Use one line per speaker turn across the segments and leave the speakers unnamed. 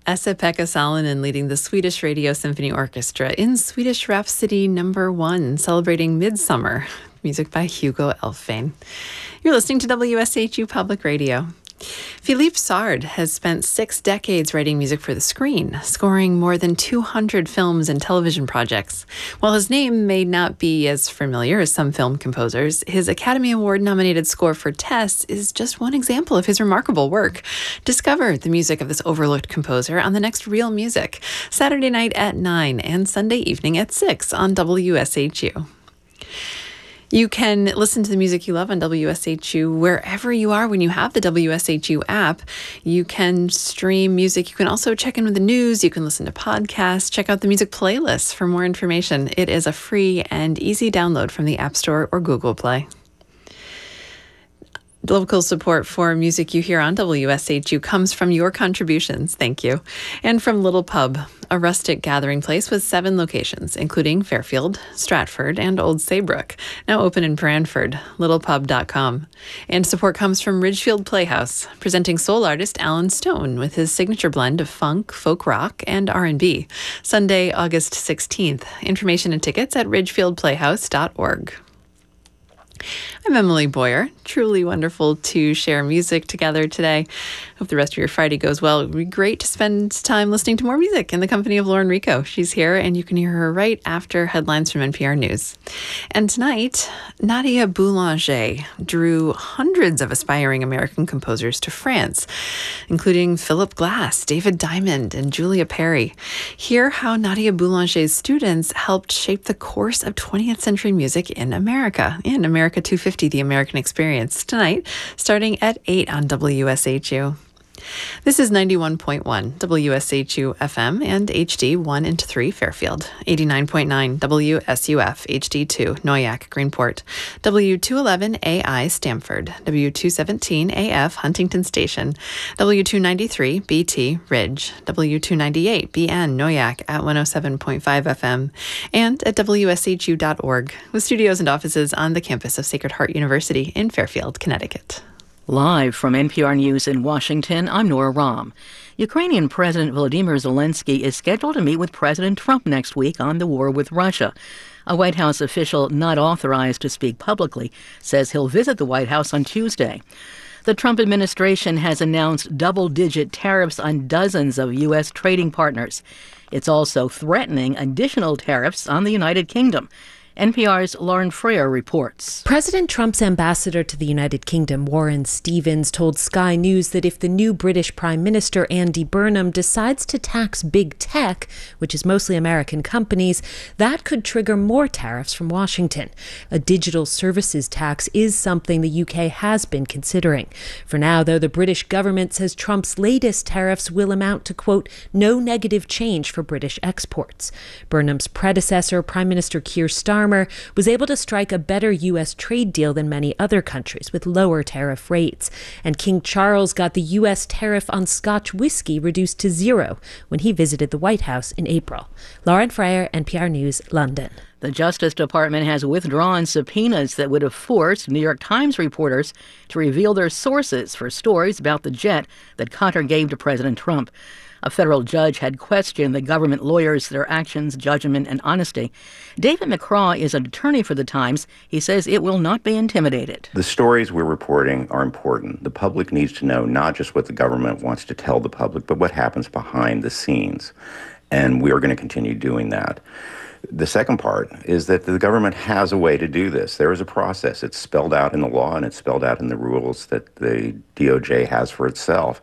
Esa-Pekka Salonen leading the Swedish Radio Symphony Orchestra in Swedish Rhapsody No. 1, celebrating Midsummer. Music by Hugo Elfvén. You're listening to WSHU Public Radio. Philippe Sard has spent 6 decades writing music for the screen, scoring more than 200 films and television projects. While his name may not be as familiar as some film composers, his Academy Award-nominated score for Tess is just one example of his remarkable work. Discover the music of this overlooked composer on the next Real Music, Saturday night at 9 and Sunday evening at 6 on WSHU. You can listen to the music you love on WSHU wherever you are when you have the WSHU app. You can stream music. You can also check in with the news. You can listen to podcasts. Check out the music playlist for more information. It is a free and easy download from the App Store or Google Play. Local support for music you hear on WSHU comes from your contributions, thank you, and from Little Pub, a rustic gathering place with 7 locations, including Fairfield, Stratford, and Old Saybrook, now open in Brantford, littlepub.com. And support comes from Ridgefield Playhouse, presenting soul artist Alan Stone with his signature blend of funk, folk rock, and R&B, Sunday, August 16th. Information and tickets at ridgefieldplayhouse.org. I'm Emily Boyer. Truly wonderful to share music together today. Hope the rest of your Friday goes well. It would be great to spend time listening to more music in the company of Lauren Rico. She's here, and you can hear her right after headlines from NPR News. And tonight, Nadia Boulanger drew hundreds of aspiring American composers to France, including Philip Glass, David Diamond, and Julia Perry. Hear how Nadia Boulanger's students helped shape the course of 20th century music in America, in America 250, The American Experience, tonight, starting at 8 on WSHU. This is 91.1 WSHU FM and HD 1 and 3 Fairfield, 89.9 WSUF HD2 Noyac Greenport, W211 AI Stamford, W217 AF Huntington Station, W293 BT Ridge, W298 BN Noyac at 107.5 FM, and at WSHU.org, with studios and offices on the campus of Sacred Heart University in Fairfield, Connecticut.
Live from NPR News in Washington, I'm Nora Rahm. Ukrainian President Volodymyr Zelensky is scheduled to meet with President Trump next week on the war with Russia. A White House official not authorized to speak publicly says he'll visit the White House on Tuesday. The Trump administration has announced double-digit tariffs on dozens of U.S. trading partners. It's also threatening additional tariffs on the United Kingdom. NPR's Lauren Freer reports.
President Trump's ambassador to the United Kingdom, Warren Stevens, told Sky News that if the new British Prime Minister, Andy Burnham, decides to tax big tech, which is mostly American companies, that could trigger more tariffs from Washington. A digital services tax is something the UK has been considering. For now, though, the British government says Trump's latest tariffs will amount to, quote, no negative change for British exports. Burnham's predecessor, Prime Minister Keir Starmer, was able to strike a better U.S. trade deal than many other countries with lower tariff rates. And King Charles got the U.S. tariff on Scotch whiskey reduced to 0 when he visited the White House in April. Lauren Freyer, NPR News, London.
The Justice Department has withdrawn subpoenas that would have forced New York Times reporters to reveal their sources for stories about the jet that Qatar gave to President Trump. A federal judge had questioned the government lawyers, their actions, judgment, and honesty. David McCraw is an attorney for the Times. He says it will not be intimidated.
The stories we're reporting are important. The public needs to know not just what the government wants to tell the public, but what happens behind the scenes. And we are going to continue doing that. The second part is that the government has a way to do this. There is a process. It's spelled out in the law and it's spelled out in the rules that the DOJ has for itself.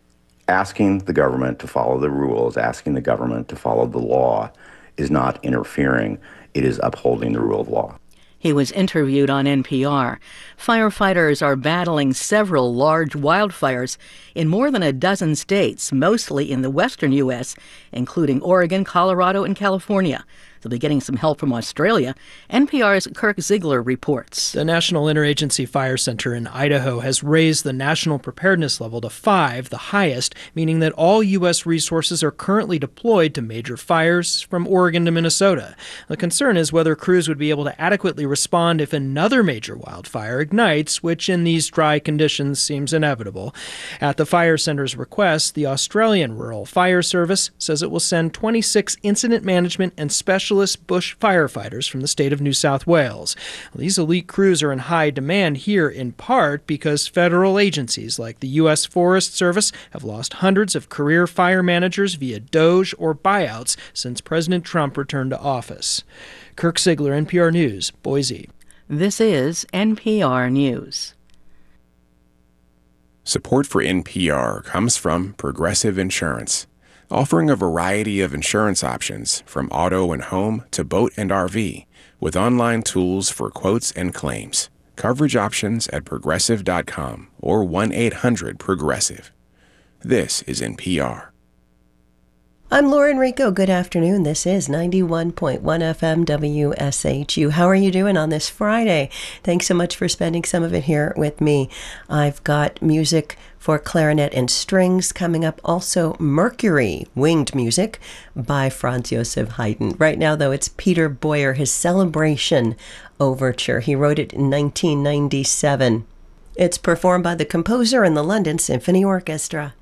Asking the government to follow the rules, asking the government to follow the law is not interfering. It is upholding the rule of law.
He was interviewed on NPR. Firefighters are battling several large wildfires in more than a dozen states, mostly in the western U.S., including Oregon, Colorado, and California. They'll be getting some help from Australia. NPR's Kirk Ziegler reports.
The National Interagency Fire Center in Idaho has raised the national preparedness level to 5, the highest, meaning that all U.S. resources are currently deployed to major fires from Oregon to Minnesota. The concern is whether crews would be able to adequately respond if another major wildfire ignites, which in these dry conditions seems inevitable. At the fire center's request, the Australian Rural Fire Service says it will send 26 incident management and specialist bush firefighters from the state of New South Wales. These elite crews are in high demand here in part because federal agencies like the U.S. Forest Service have lost hundreds of career fire managers via DOGE or buyouts since President Trump returned to office. Kirk Ziegler, NPR News, Boise.
This is NPR News.
Support for NPR comes from Progressive Insurance, offering a variety of insurance options from auto and home to boat and RV, with online tools for quotes and claims. Coverage options at Progressive.com or 1-800-PROGRESSIVE. This is NPR.
I'm Lauren Rico. Good afternoon. This is 91.1 FM WSHU. How are you doing on this Friday? Thanks so much for spending some of it here with me. I've got music for clarinet and strings coming up. Also, Mercury, winged music by Franz Josef Haydn. Right now, though, it's Peter Boyer, his Celebration Overture. He wrote it in 1997. It's performed by the composer and the London Symphony Orchestra.